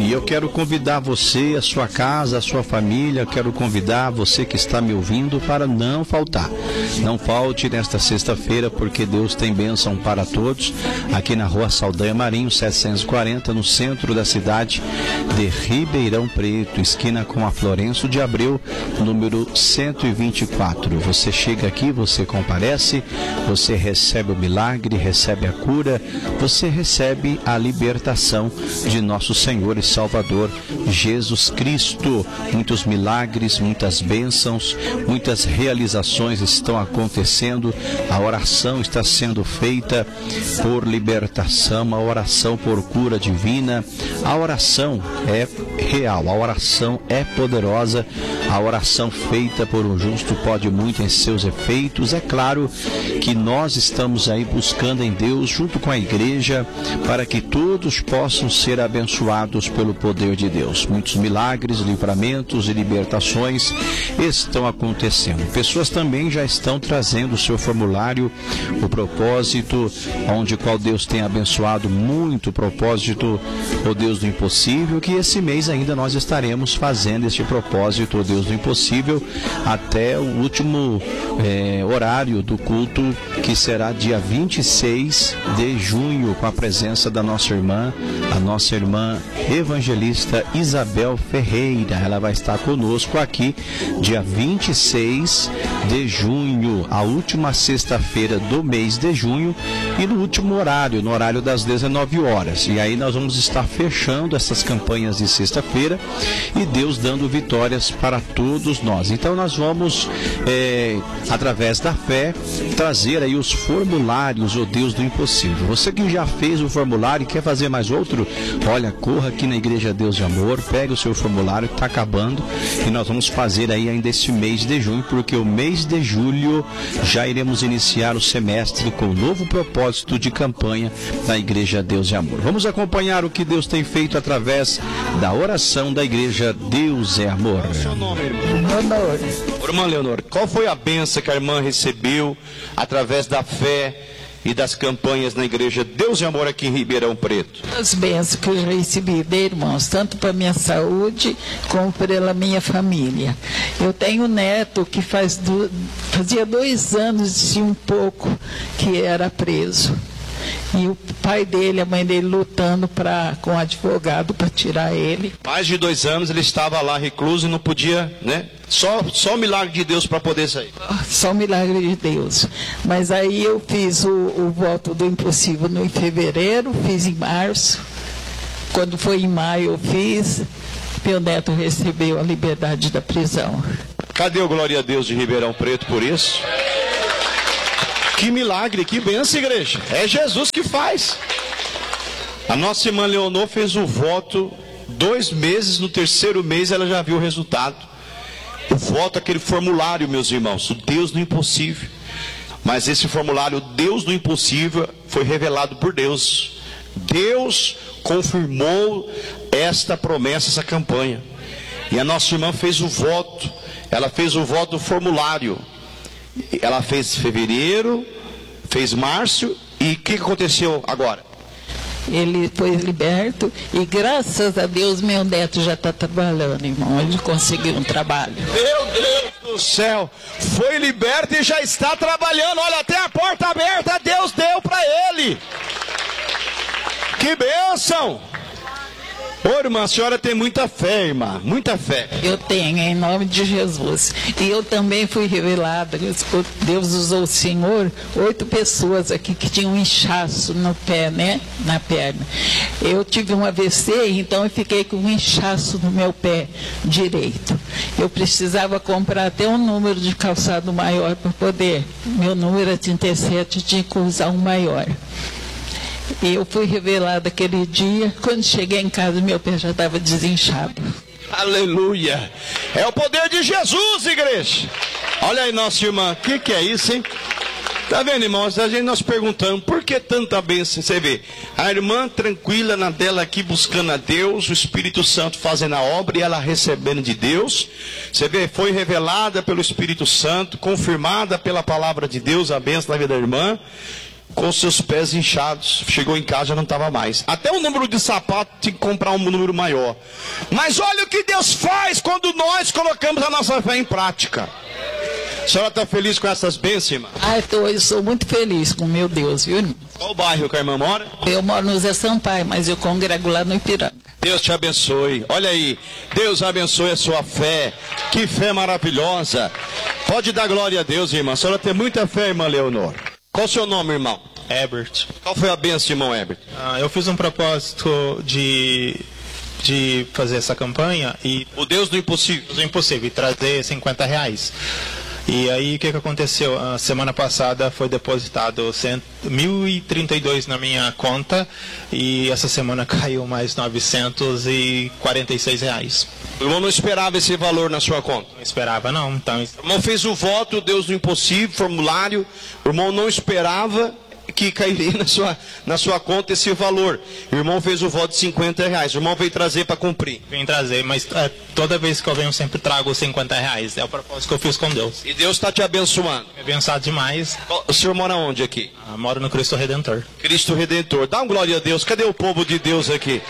E eu quero convidar você, a sua casa, a sua família, quero convidar você que está me ouvindo para não faltar. Não falte nesta sexta-feira, porque Deus tem bênção para todos, aqui na Rua Saldanha Marinho, 740, no centro da cidade de Ribeirão Preto, esquina com a Florencio de Abreu, número 124. Você chega aqui, você comparece, você recebe o milagre, recebe a cura, você recebe a libertação de nosso Senhor e Salvador Jesus Cristo. Muitos milagres, muitas bênçãos, muitas realizações estão acontecendo. A oração está sendo feita por libertação, a oração por cura divina. A oração é real, a oração é poderosa, a oração feita por um justo pode muito em seus efeitos. É claro que nós estamos aí buscando em Deus, junto com a igreja, para que todos possam ser abençoados pelo poder de Deus. Muitos milagres, livramentos e libertações estão acontecendo. Pessoas também já estão trazendo o seu formulário, o propósito, onde qual Deus tem abençoado muito, o propósito, o Deus do impossível, que esse mês ainda nós estaremos fazendo este propósito, o Deus do impossível, até o último horário do culto, que será dia 26 de junho, com a presença da nossa irmã, a nossa irmã evangelista Isabel Ferreira. Ela vai estar conosco aqui dia 26 de junho, a última sexta-feira do mês de junho, e no último horário, no horário das 19 horas. E aí nós vamos estar fechando essas campanhas de sexta-feira e Deus dando vitórias para todos nós. Então nós vamos, através da fé, trazer aí os formulários, o Deus do impossível. Você que já fez o formulário e quer fazer mais outro, olha, corra aqui na Igreja Deus de Amor, pegue o seu formulário, está acabando, e nós vamos fazer aí ainda este mês de junho, porque o mês de julho já iremos iniciar o semestre com um novo propósito de campanha da Igreja Deus de Amor. Vamos acompanhar o que Deus tem feito através da oração da Igreja Deus é Amor. Qual é o seu nome, irmão? Leonor. Irmã Leonor, qual foi a bênção que a irmã recebeu através da fé e das campanhas na Igreja Deus e Amor aqui em Ribeirão Preto? As bênçãos que eu recebi de irmãos, tanto para minha saúde como pela minha família. Eu tenho um neto que fazia 2 anos e um pouco que era preso. E o pai dele, a mãe dele lutando com o advogado para tirar ele. Mais de 2 anos ele estava lá recluso e não podia, né? Só o milagre de Deus para poder sair. Só o milagre de Deus. Mas aí eu fiz o voto do impossível em fevereiro, fiz em março. Quando foi em maio eu fiz, meu neto recebeu a liberdade da prisão. Cadê o glória a Deus de Ribeirão Preto por isso? Que milagre, que bênção, igreja. É Jesus que faz. A nossa irmã Leonor fez o voto 2 meses, no 3º mês ela já viu o resultado. O voto, aquele formulário, meus irmãos, o Deus do impossível. Mas esse formulário, o Deus do impossível, foi revelado por Deus. Deus confirmou esta promessa, essa campanha. E a nossa irmã fez o voto. Ela fez o voto do formulário. Ela fez fevereiro, fez março, e o que aconteceu agora? Ele foi liberto e graças a Deus meu neto já está trabalhando, irmão. Ele conseguiu um trabalho. Meu Deus do céu, foi liberto e já está trabalhando. Olha, até a porta aberta Deus deu para ele. Que bênção! Ô irmã, a senhora tem muita fé, irmã, muita fé. Eu tenho, em nome de Jesus. E eu também fui revelada. Deus usou o Senhor, 8 pessoas aqui que tinham um inchaço no pé, né? Na perna. Eu tive um AVC, então eu fiquei com um inchaço no meu pé direito. Eu precisava comprar até um número de calçado maior para poder. Meu número é 37, tinha que usar um maior. E eu fui revelada aquele dia. Quando cheguei em casa, meu pé já estava desinchado. Aleluia! É o poder de Jesus, igreja. Olha aí, nossa irmã, o que é isso, hein? Tá vendo, irmãos? A gente nós perguntando, por que tanta bênção? Você vê, a irmã tranquila na dela aqui, buscando a Deus, o Espírito Santo fazendo a obra e ela recebendo de Deus. Você vê, foi revelada pelo Espírito Santo, confirmada pela palavra de Deus, a bênção da vida da irmã. com seus pés inchados. Chegou em casa, já não estava mais. Até o número de sapato tinha que comprar um número maior. Mas olha o que Deus faz quando nós colocamos a nossa fé em prática. A senhora está feliz com essas bênçãos, irmã? Eu sou muito feliz com meu Deus, viu, irmão? Qual bairro que a irmã mora? Eu moro no Zé Sampaio, mas eu congrego lá no Ipiranga. Deus te abençoe. Olha aí, Deus abençoe a sua fé. Que fé maravilhosa. Pode dar glória a Deus, irmã. A senhora tem muita fé, irmã Leonor. Qual o seu nome, irmão? Herbert. Qual foi a bênção, irmão Herbert? Eu fiz um propósito de fazer essa campanha e... O Deus do impossível. O impossível, e trazer R$50. E aí, o que aconteceu? A semana passada foi depositado R$1.032 na minha conta e essa semana caiu mais R$946. O irmão não esperava esse valor na sua conta? Não esperava, não. Então... O irmão fez o voto, Deus do impossível, formulário. O irmão não esperava que cairia na sua conta esse valor. O irmão fez o voto de R$50. O irmão veio trazer para cumprir. Vim trazer, mas toda vez que eu venho eu sempre trago R$50. É o propósito que eu fiz com Deus. E Deus está te abençoando. Me abençoado demais. O senhor mora onde aqui? Moro no Cristo Redentor. Cristo Redentor. Dá uma glória a Deus. Cadê o povo de Deus aqui?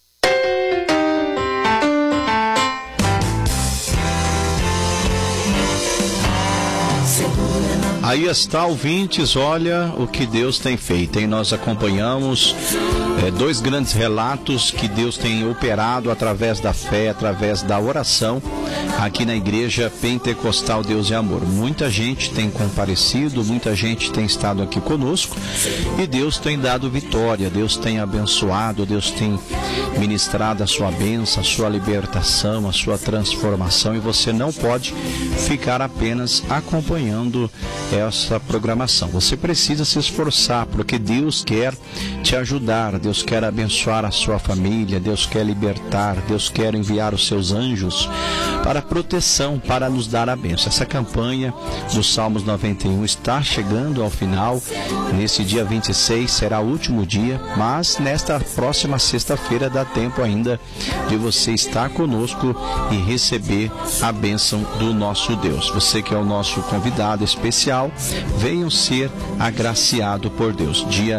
Aí está, ouvintes, olha o que Deus tem feito, hein? Nós acompanhamos dois grandes relatos que Deus tem operado através da fé, através da oração, aqui na Igreja Pentecostal Deus e Amor. Muita gente tem comparecido, muita gente tem estado aqui conosco e Deus tem dado vitória, Deus tem abençoado, Deus tem ministrado a sua bênção, a sua libertação, a sua transformação, e você não pode ficar apenas acompanhando essa programação. Você precisa se esforçar, porque Deus quer te ajudar, Deus quer abençoar a sua família, Deus quer libertar, Deus quer enviar os seus anjos para proteção, para nos dar a bênção. Essa campanha dos Salmos 91 está chegando ao final. Nesse dia 26 será o último dia, mas nesta próxima sexta-feira dá tempo ainda de você estar conosco e receber a bênção do nosso Deus. Você que é o nosso convidado especial, venham ser agraciado por Deus. Dia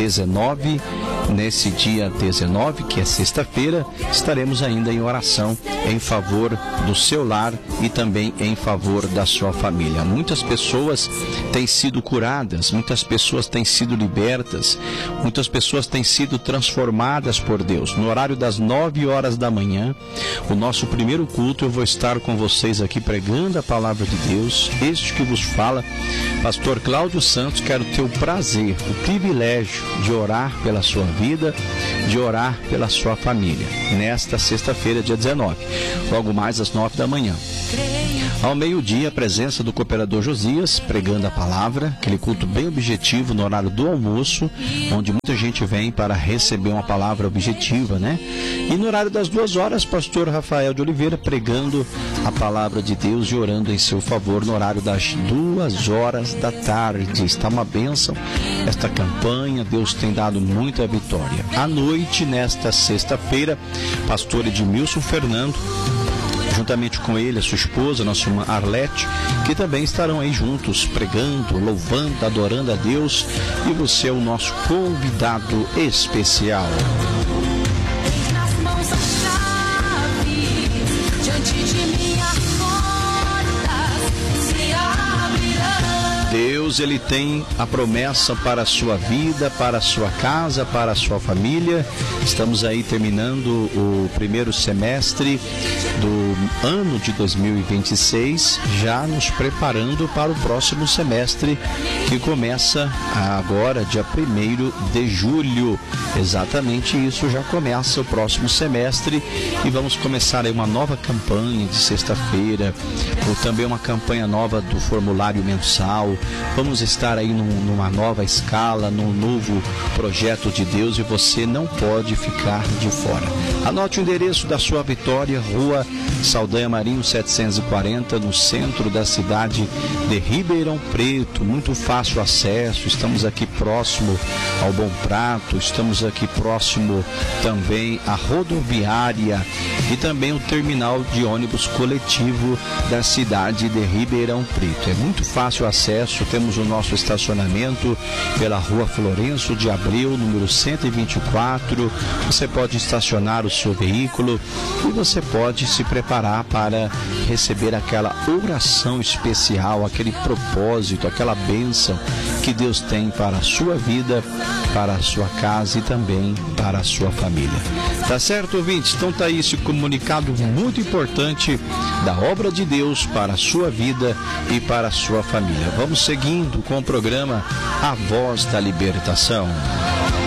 19, nesse dia 19, que é sexta-feira, estaremos ainda em oração em favor do seu lar e também em favor da sua família. Muitas pessoas têm sido curadas, muitas pessoas têm sido libertas, muitas pessoas têm sido transformadas por Deus. No horário das 9 horas da manhã, o nosso primeiro culto, eu vou estar com vocês aqui pregando a palavra de Deus. Este que vos fala, Pastor Cláudio Santos. Quero ter o prazer, o privilégio de orar pela sua vida, de orar pela sua família, nesta sexta-feira, dia 19, logo mais às 9 da manhã. Ao meio-dia, a presença do cooperador Josias, pregando a palavra, aquele culto bem objetivo no horário do almoço, onde muita gente vem para receber uma palavra objetiva, né? E no horário das 2 horas, pastor Rafael de Oliveira pregando a palavra de Deus e orando em seu favor no horário das 2 horas da tarde. Está uma bênção esta campanha, Deus tem dado muita vitória. À noite, nesta sexta-feira, pastor Edmilson Fernando, juntamente com ele, a sua esposa, nossa irmã Arlete, que também estarão aí juntos, pregando, louvando, adorando a Deus, e você é o nosso convidado especial. Deus, Ele tem a promessa para a sua vida, para a sua casa, para a sua família. Estamos aí terminando o primeiro semestre do ano de 2026, já nos preparando para o próximo semestre, que começa agora, dia 1º de julho. Exatamente isso, já começa o próximo semestre e vamos começar aí uma nova campanha de sexta-feira, ou também uma campanha nova do formulário mensal. Vamos estar aí numa nova escala, num novo projeto de Deus, e você não pode ficar de fora. Anote o endereço da sua Vitória, Rua Saldanha Marinho 740, no centro da cidade de Ribeirão Preto. Muito fácil acesso, estamos aqui próximo ao Bom Prato, estamos aqui próximo também à rodoviária e também o terminal de ônibus coletivo da cidade de Ribeirão Preto. É muito fácil acesso, temos o nosso estacionamento pela rua Florencio de Abreu, número 124. Você pode estacionar o seu veículo e você pode se preparar para receber aquela oração especial, aquele propósito, aquela bênção que Deus tem para a sua vida, para a sua casa e também para a sua família. Tá certo, ouvintes? Então tá aí esse comunicado muito importante da obra de Deus para a sua vida e para a sua família. Vamos seguindo com o programa A Voz da Libertação.